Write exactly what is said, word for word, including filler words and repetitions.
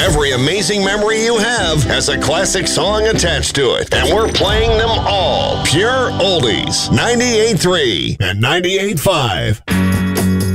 Every amazing memory you have has a classic song attached to it, and we're playing them all. Pure Oldies, ninety-eight point three and ninety-eight point five.